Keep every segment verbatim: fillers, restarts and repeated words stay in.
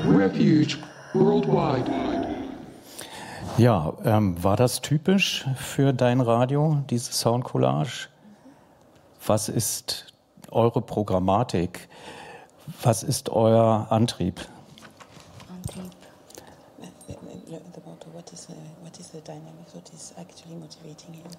Refuge Worldwide. Ja, ähm, war das typisch für dein Radio, diese Soundcollage? Was ist eure Programmatik? Was ist euer Antrieb? Antrieb. What is, uh, what is the dynamic? What is actually motivating him?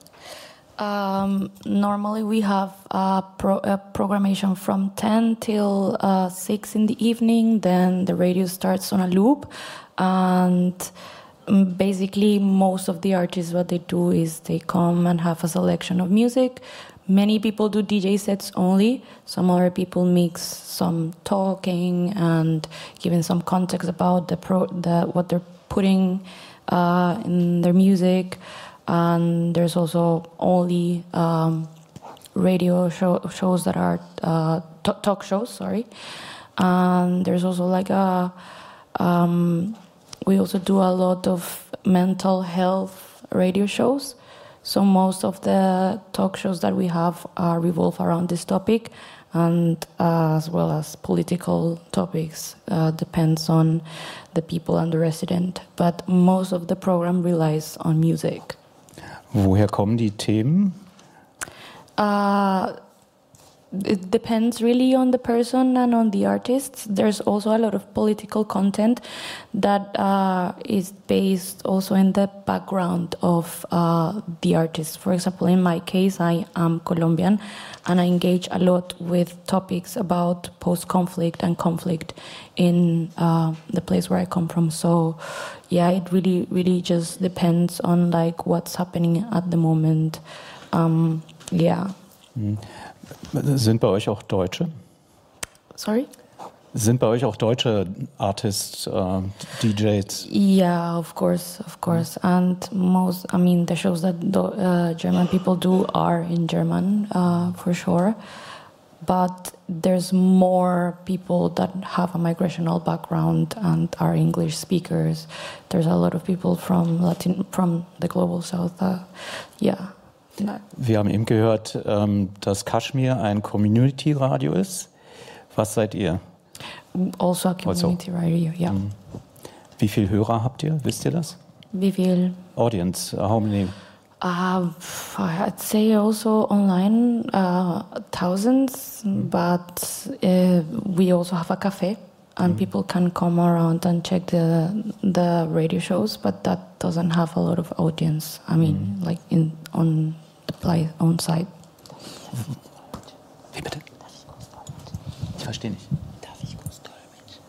Um, normally we have a, pro- a programmation from ten till uh, six in the evening. Then the radio starts on a loop, and basically most of the artists, what they do is they come and have a selection of music. Many people do D J sets only. Some other people mix some talking and giving some context about the pro the what they're putting uh, in their music. And there's also only um, radio show, shows that are uh, t- talk shows, sorry. And there's also like a, um, we also do a lot of mental health radio shows. So most of the talk shows that we have uh, revolve around this topic, and uh, as well as political topics, uh, depends on the people and the resident. But most of the program relies on music. Woher kommen die Themen? Uh, it depends really on the person and on the artists. There's also a lot of political content that uh, is based also in the background of uh, the artist. For example, in my case, I am Colombian, and I engage a lot with topics about post-conflict and conflict in uh, the place where I come from. So, yeah, it really, really just depends on like what's happening at the moment. Um, yeah. Hm. Sind bei euch auch Deutsche? Sorry? Sind bei euch auch deutsche Artists, uh, D Js? Yeah, of course, of course. And most, I mean, the shows that the, uh, German people do are in German, uh, for sure. But there's more people that have a migrational background and are English speakers. There's a lot of people from Latin, from the global south. Uh, yeah. Wir haben eben gehört, dass Kashmir ein Community-Radio ist. Was seid ihr? Also a Community also. Radio, ja. Yeah. Wie viele Hörer habt ihr? Wisst ihr das? Wie viel? Audience, how many? Uh, I'd say also online uh, thousands, mm. but uh, we also have a cafe, and mm. people can come around and check the the radio shows, but that doesn't have a lot of audience. I mean, mm. like in on the play on site. Wie bitte? Ich verstehe nicht. Darf ich kurz dolmetschen?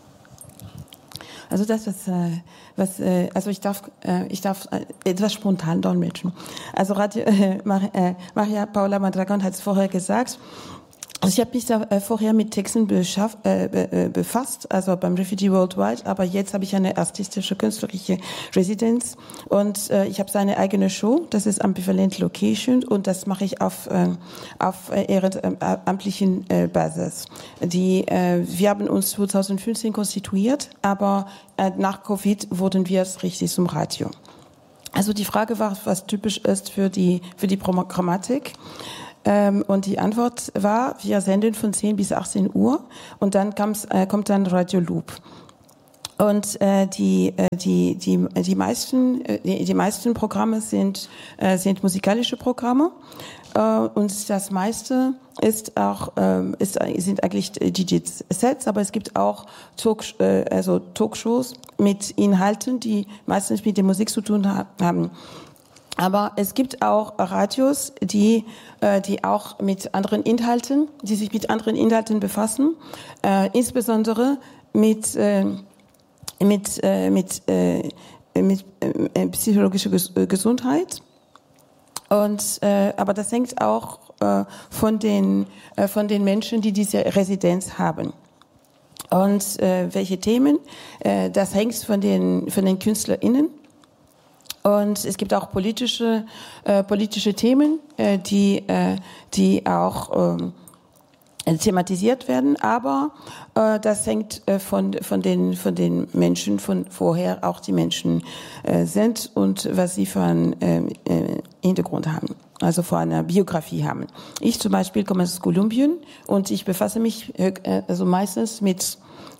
Also das ist, äh, was, äh, also ich darf, äh, ich darf äh, etwas spontan dolmetschen. Also Radio, äh, Mar- äh, Maria Paula Mondragon hat es vorher gesagt. Also ich habe mich da äh, vorher mit Texten beschaff, äh, be, befasst, also beim Refugee Worldwide, aber jetzt habe ich eine artistische, künstlerische Residenz und äh, ich habe seine eigene Show, das ist Ambivalent Location und das mache ich auf, äh, auf ehrenamtlichen äh, Basis. Die, äh, wir haben uns zwanzig fünfzehn konstituiert, aber äh, nach Covid wurden wir richtig zum Radio. Also die Frage war, was typisch ist für die, für die Programmatik. Ähm, und die Antwort war, wir senden von zehn bis achtzehn Uhr und dann äh, kommt dann Radio Loop. Und äh, die, äh, die, die, die, meisten, äh, die, die meisten Programme sind, äh, sind musikalische Programme äh, und das meiste ist auch, äh, ist, sind eigentlich D J-Sets, aber es gibt auch Talk, äh, also Talkshows mit Inhalten, die meistens mit der Musik zu tun ha- haben. Aber es gibt auch Radios, die, äh, die auch mit anderen Inhalten, die sich mit anderen Inhalten befassen, äh, insbesondere mit, äh, mit, äh, mit, äh, mit äh, psychologischer Ges- Gesundheit. Und, äh, aber das hängt auch äh, von den, äh, von den Menschen, die diese Residenz haben. Und äh, welche Themen? Äh, das hängt von den, von den KünstlerInnen. Und es gibt auch politische, äh, politische Themen, äh, die, äh, die auch äh, thematisiert werden, aber äh, das hängt äh, von, von, den, von den Menschen, von vorher auch die Menschen äh, sind und was sie für einen äh, äh, Hintergrund haben, also für eine Biografie haben. Ich zum Beispiel komme aus Kolumbien und ich befasse mich äh, also meistens mit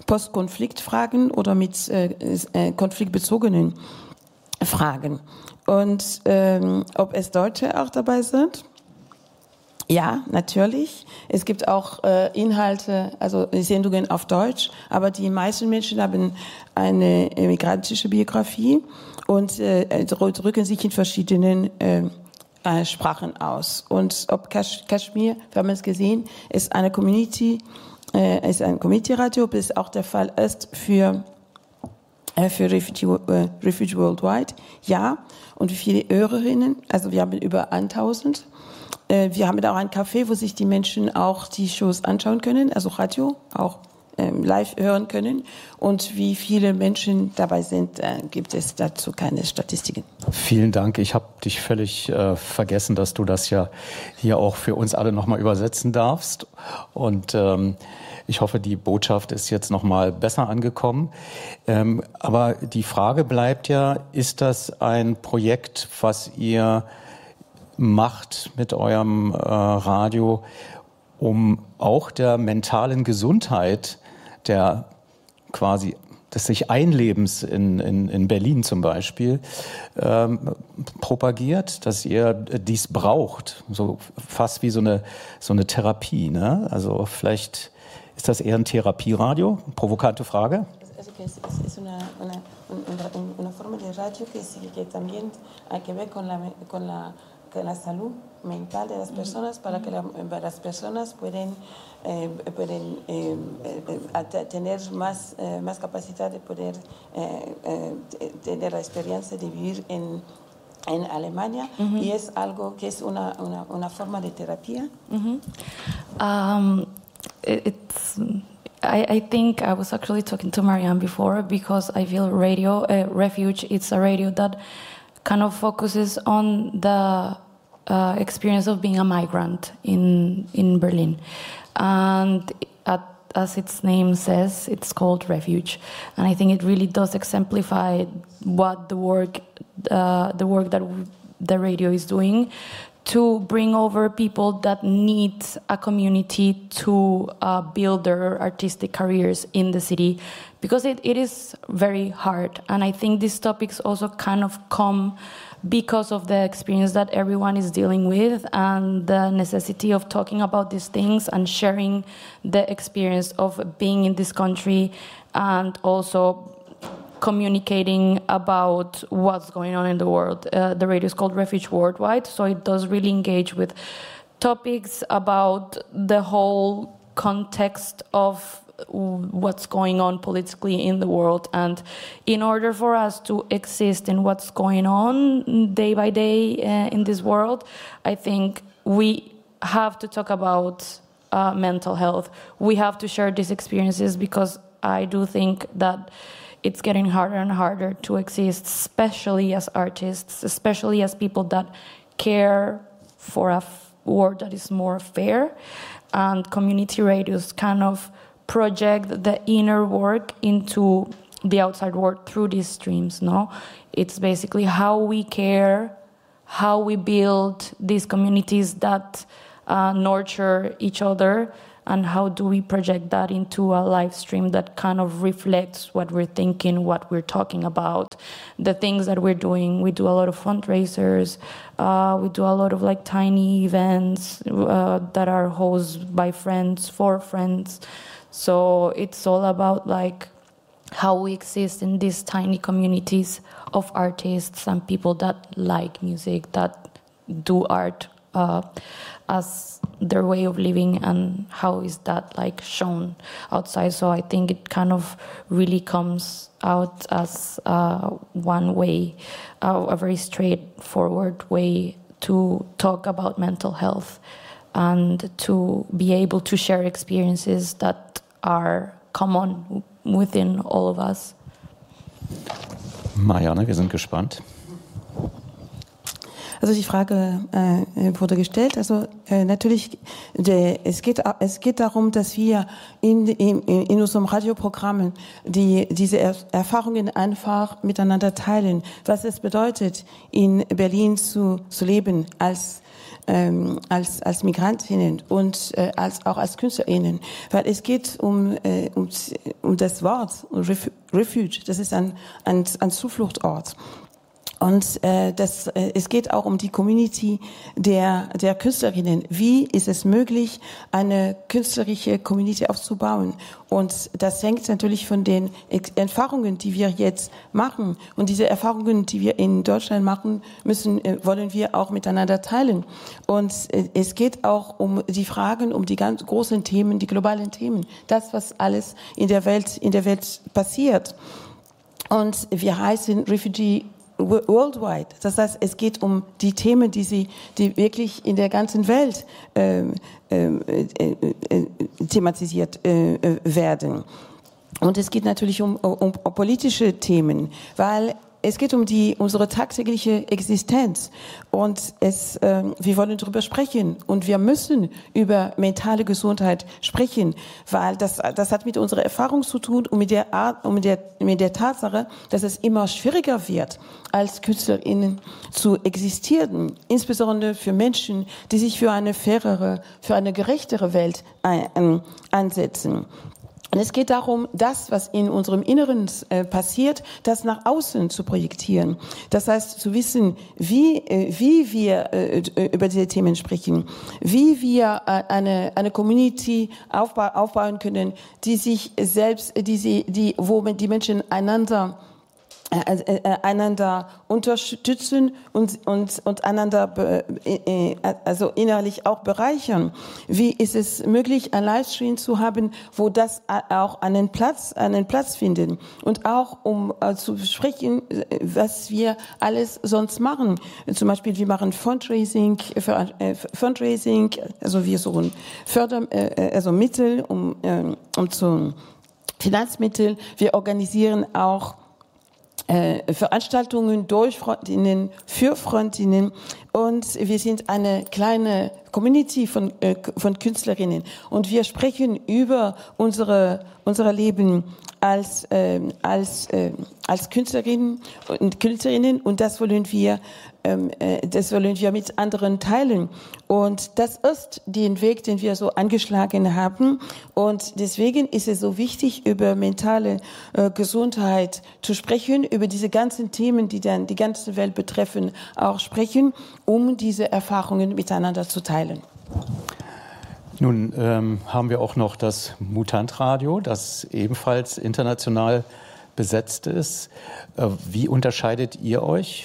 Postkonfliktfragen oder mit äh, äh, konfliktbezogenen Fragen. Und ähm, ob es Deutsche auch dabei sind? Ja, natürlich. Es gibt auch äh, Inhalte, also Sendungen auf Deutsch, aber die meisten Menschen haben eine migrantische Biografie und äh, drücken sich in verschiedenen äh, äh, Sprachen aus. Und ob Kasch- Kaschmir, wir haben es gesehen, ist eine Community, äh, ist ein Community-Radio, ob es auch der Fall ist für äh, für Refugee, äh, Refugee Worldwide. Ja. Und wie viele Hörerinnen? Also wir haben über tausend. Wir haben auch ein Café, wo sich die Menschen auch die Shows anschauen können, also Radio, auch ähm, live hören können. Und wie viele Menschen dabei sind, äh, gibt es dazu keine Statistiken. Vielen Dank. Ich habe dich völlig äh, vergessen, dass du das ja hier auch für uns alle nochmal übersetzen darfst. Und ähm, ich hoffe, die Botschaft ist jetzt nochmal besser angekommen. Ähm, aber die Frage bleibt ja, ist das ein Projekt, was ihr macht mit eurem äh, Radio, um auch der mentalen Gesundheit, der quasi des sich Einlebens in, in, in Berlin zum Beispiel ähm, propagiert, dass ihr dies braucht, so fast wie so eine, so eine Therapie, ne? Also vielleicht ist das eher ein Therapieradio? Provokante Frage. Es, es, es es una, una, una, una forma de radio que, que también hay que ver con la, con la con la salud mental de las personas para que la, las personas pueden, eh, pueden eh, eh, tener más, eh, más capacidad de poder eh, eh, tener la experiencia de vivir en, en Alemania mm-hmm. y es algo que es una, una, una forma de terapia. Mm-hmm. um, it, it's I, I think I was actually talking to Marianne before because I feel radio uh, Refuge, it's a radio that kind of focuses on the uh, experience of being a migrant in in Berlin, and at, as its name says, it's called Refuge, and I think it really does exemplify what the work uh, the work that the radio is doing to bring over people that need a community to uh, build their artistic careers in the city, because it, it is very hard. And I think these topics also kind of come because of the experience that everyone is dealing with and the necessity of talking about these things and sharing the experience of being in this country and also communicating about what's going on in the world. Uh, the radio is called Refuge Worldwide, so it does really engage with topics about the whole context of what's going on politically in the world. And in order for us to exist in what's going on day by day uh, in this world, I think we have to talk about uh, mental health. We have to share these experiences because I do think that it's getting harder and harder to exist, especially as artists, especially as people that care for a f- world that is more fair. And community radios kind of project the inner work into the outside world through these streams, no? It's basically how we care, how we build these communities that uh, nurture each other, and how do we project that into a live stream that kind of reflects what we're thinking, what we're talking about, the things that we're doing. We do a lot of fundraisers. Uh, we do a lot of like tiny events uh, that are hosted by friends, for friends. So it's all about like how we exist in these tiny communities of artists and people that like music, that do art uh, as their way of living, and how is that like shown outside. So I think it kind of really comes out as uh, one way, uh, a very straightforward way to talk about mental health and to be able to share experiences that are common within all of us. Marianne, wir sind gespannt. Also die Frage äh, wurde gestellt. Also äh, natürlich, der, es geht es geht darum, dass wir in in, in unserem Radioprogramm die diese er Erfahrungen einfach miteinander teilen, was es bedeutet, in Berlin zu zu leben als ähm, als, als Migrantinnen und äh, als, auch als KünstlerInnen, weil es geht um, äh, um, um das Wort, um Refuge, das ist ein, ein, ein Zufluchtort. Und äh, das, äh, es geht auch um die Community der, der Künstlerinnen. Wie ist es möglich, eine künstlerische Community aufzubauen? Und das hängt natürlich von den Erfahrungen, die wir jetzt machen. Und diese Erfahrungen, die wir in Deutschland machen, müssen, äh, wollen wir auch miteinander teilen. Und äh, es geht auch um die Fragen, um die ganz großen Themen, die globalen Themen. Das, was alles in der Welt, in der Welt passiert. Und wir heißen Refugee Worldwide. Das heißt, es geht um die Themen, die sie, die wirklich in der ganzen Welt äh, äh, äh, äh, thematisiert äh, werden. Und es geht natürlich um, um, um politische Themen, weil es geht um die, unsere tagtägliche Existenz und es, äh, wir wollen darüber sprechen und wir müssen über mentale Gesundheit sprechen, weil das, das hat mit unserer Erfahrung zu tun und mit der Art, und mit der, mit der Tatsache, dass es immer schwieriger wird, als KünstlerInnen zu existieren, insbesondere für Menschen, die sich für eine fairere, für eine gerechtere Welt ein, einsetzen. Und es geht darum, das, was in unserem Inneren äh, passiert, das nach außen zu projektieren. Das heißt, zu wissen, wie, äh, wie wir äh, über diese Themen sprechen, wie wir äh, eine, eine Community aufba- aufbauen können, die sich selbst, die sie, die, wo die Menschen einander Äh, äh, einander unterstützen und, und, und einander be, äh, also innerlich auch bereichern. Wie ist es möglich, ein Livestream zu haben, wo das auch einen Platz, einen Platz findet? Und auch um äh, zu sprechen, was wir alles sonst machen. Zum Beispiel, wir machen Fundraising, für, äh, Fundraising, also wir suchen Förder, äh, also Mittel, um, äh, um zu Finanzmittel. Wir organisieren auch Äh, Veranstaltungen durch Freundinnen, für Freundinnen und wir sind eine kleine Community von, äh, von Künstlerinnen und wir sprechen über unsere, unser Leben als, äh, als, äh, als Künstlerinnen und Künstlerinnen und das wollen wir ähm, äh, das wollen wir mit anderen teilen und das ist den Weg, den wir so angeschlagen haben und deswegen ist es so wichtig, über mentale äh, Gesundheit zu sprechen, über diese ganzen Themen, die dann die ganze Welt betreffen, auch sprechen, um diese Erfahrungen miteinander zu teilen. Nun ähm, haben wir auch noch das Mutant-Radio, das ebenfalls international besetzt ist. Äh, wie unterscheidet ihr euch?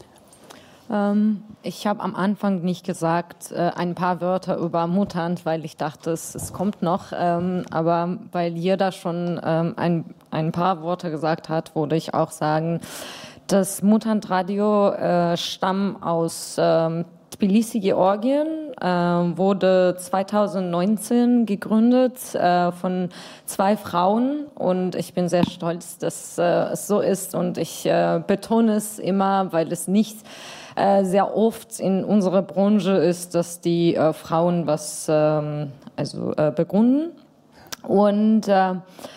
Ähm, ich habe am Anfang nicht gesagt äh, ein paar Wörter über Mutant, weil ich dachte, es, es kommt noch. Ähm, aber weil jeder schon ähm, ein, ein paar Worte gesagt hat, würde ich auch sagen, das Mutant-Radio äh, stammt aus ähm, Tbilisi, Georgien, äh, wurde zweitausendneunzehn gegründet äh, von zwei Frauen und ich bin sehr stolz, dass äh, es so ist und ich äh, betone es immer, weil es nicht äh, sehr oft in unserer Branche ist, dass die äh, Frauen was ähm, also äh, begründen und äh,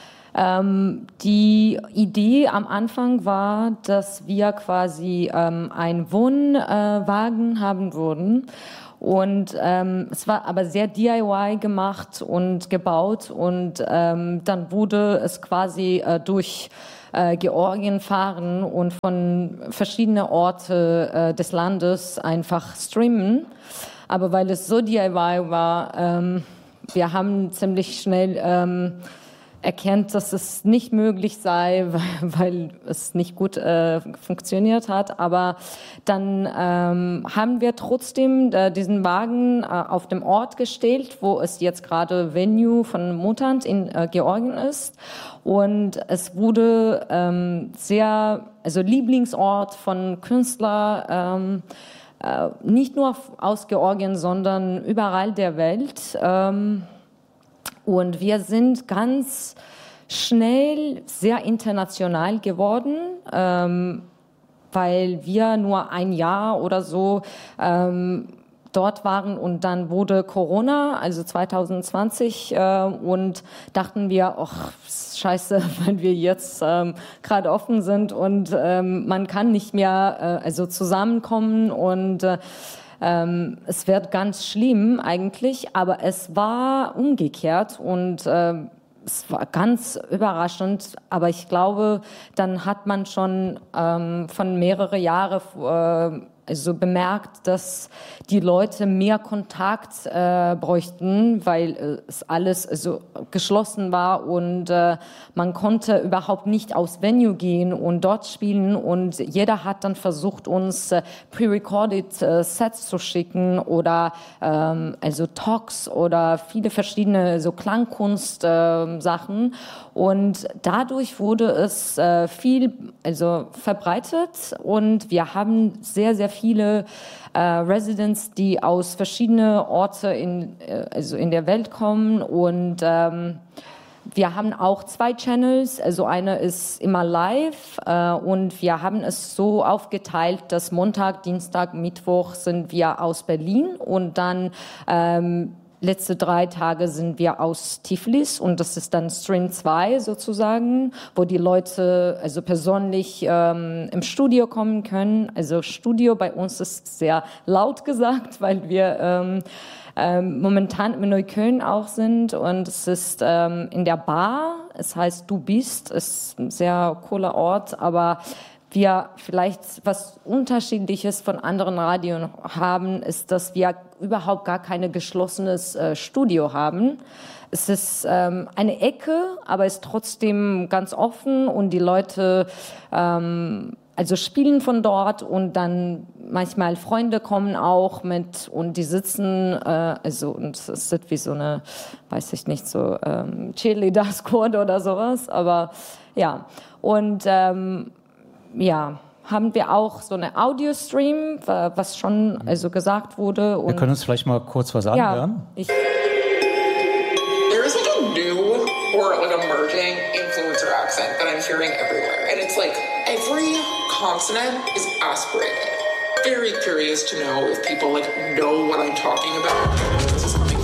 Ähm, die Idee am Anfang war, dass wir quasi ähm, einen Wohnwagen äh, haben würden. Und ähm, es war aber sehr D I Y gemacht und gebaut. Und ähm, dann wurde es quasi äh, durch äh, Georgien fahren und von verschiedenen Orten äh, des Landes einfach streamen. Aber weil es so D I Y war, ähm, wir haben ziemlich schnell ähm, erkennt, dass es nicht möglich sei, weil, weil es nicht gut äh, funktioniert hat. Aber dann ähm, haben wir trotzdem äh, diesen Wagen äh, auf dem Ort gestellt, wo es jetzt gerade Venue von Mutant in äh, Georgien ist. Und es wurde ähm, sehr, also Lieblingsort von Künstlern, ähm, äh, nicht nur aus Georgien, sondern überall der Welt. Ähm, Und wir sind ganz schnell sehr international geworden, ähm, weil wir nur ein Jahr oder so ähm, dort waren und dann wurde Corona, also zwanzig zwanzig, äh, und dachten wir, ach, scheiße, wenn wir jetzt ähm, gerade offen sind und ähm, man kann nicht mehr äh, also zusammenkommen und äh, ähm, es wird ganz schlimm eigentlich, aber es war umgekehrt und äh, es war ganz überraschend, aber ich glaube, dann hat man schon ähm, von mehrere Jahre äh, also bemerkt, dass die Leute mehr Kontakt äh, bräuchten, weil äh, es alles also geschlossen war und äh, man konnte überhaupt nicht aufs Venue gehen und dort spielen und jeder hat dann versucht, uns äh, pre-recorded äh, Sets zu schicken oder ähm, also Talks oder viele verschiedene so Klangkunst äh, Sachen und dadurch wurde es äh, viel also verbreitet und wir haben sehr sehr viele äh, Residents, die aus verschiedenen Orten in äh, also in der Welt kommen und ähm, wir haben auch zwei Channels, also eine ist immer live äh, und wir haben es so aufgeteilt, dass Montag, Dienstag, Mittwoch sind wir aus Berlin und dann ähm, letzte drei Tage sind wir aus Tiflis und das ist dann Stream zwei sozusagen, wo die Leute also persönlich ähm, im Studio kommen können. Also Studio bei uns ist sehr laut gesagt, weil wir ähm, ähm, momentan in Neukölln auch sind und es ist ähm, in der Bar, es heißt Du bist, ist ein sehr cooler Ort, aber wir vielleicht was Unterschiedliches von anderen Radien haben, ist, dass wir überhaupt gar kein geschlossenes äh, Studio haben. Es ist ähm, eine Ecke, aber ist trotzdem ganz offen und die Leute ähm, also spielen von dort und dann manchmal Freunde kommen auch mit und die sitzen äh, also und es ist wie so eine, weiß ich nicht, so ähm, Cheerleader-Squad oder sowas, aber ja und ähm, ja, haben wir auch so eine Audio-Stream, was schon also gesagt wurde. Und wir können uns vielleicht mal kurz was anhören. Ja, ich There is like a new or like emerging influencer accent that I'm hearing everywhere. And it's like every consonant is aspirated. Very curious to know if people like know what I'm talking about. This is coming